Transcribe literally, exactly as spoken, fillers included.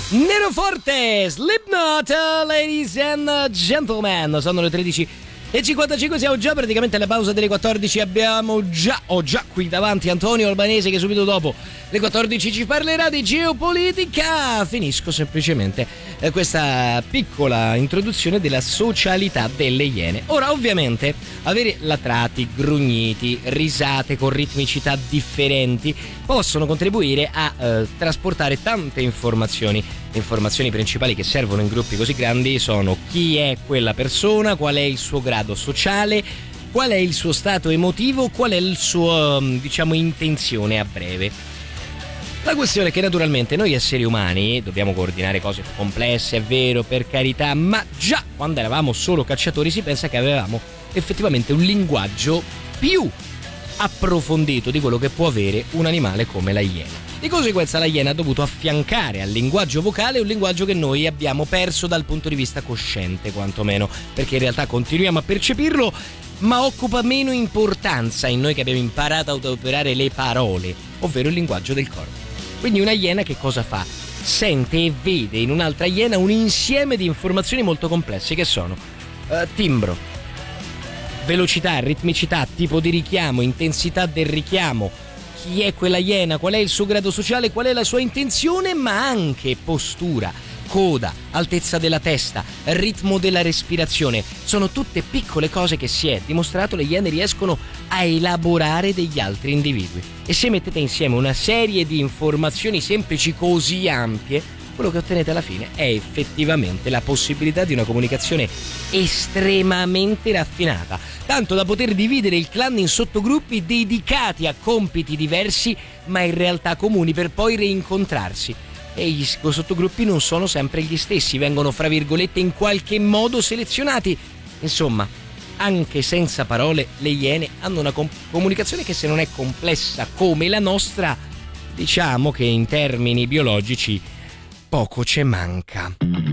Nero Forte, Slipknot, ladies and gentlemen, sono le tredici e cinquantacinque, siamo già praticamente alla pausa delle quattordici. Abbiamo già, ho già qui davanti Antonio Albanese che subito dopo le quattordici ci parlerà di geopolitica. Finisco semplicemente eh, questa piccola introduzione della socialità delle Iene. Ora, ovviamente, avere latrati, grugniti, risate con ritmicità differenti possono contribuire a eh, trasportare tante informazioni. Le informazioni principali che servono in gruppi così grandi sono: chi è quella persona, qual è il suo grado sociale, qual è il suo stato emotivo, qual è il suo, diciamo, intenzione a breve. La questione è che naturalmente noi esseri umani dobbiamo coordinare cose più complesse, è vero, per carità, ma già quando eravamo solo cacciatori si pensa che avevamo effettivamente un linguaggio più approfondito di quello che può avere un animale come la iena. Di conseguenza la iena ha dovuto affiancare al linguaggio vocale un linguaggio che noi abbiamo perso dal punto di vista cosciente, quantomeno, perché in realtà continuiamo a percepirlo, ma occupa meno importanza in noi che abbiamo imparato ad operare le parole, ovvero il linguaggio del corpo. Quindi una iena che cosa fa? Sente e vede in un'altra iena un insieme di informazioni molto complesse che sono uh, timbro, velocità, ritmicità, tipo di richiamo, intensità del richiamo, chi è quella iena, qual è il suo grado sociale, qual è la sua intenzione, ma anche postura, coda, altezza della testa, ritmo della respirazione. Sono tutte piccole cose che, si è dimostrato, le iene riescono a elaborare degli altri individui. E se mettete insieme una serie di informazioni semplici così ampie, quello che ottenete alla fine è effettivamente la possibilità di una comunicazione estremamente raffinata, tanto da poter dividere il clan in sottogruppi dedicati a compiti diversi ma in realtà comuni, per poi rincontrarsi. E i sottogruppi non sono sempre gli stessi, vengono fra virgolette in qualche modo selezionati. Insomma, anche senza parole le iene hanno una com- comunicazione che, se non è complessa come la nostra, diciamo che in termini biologici poco ce manca.